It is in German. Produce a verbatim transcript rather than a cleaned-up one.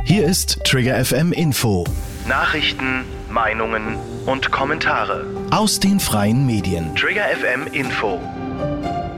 Hier ist Trigger F M Info. Nachrichten, Meinungen und Kommentare aus den freien Medien. Trigger F M Info.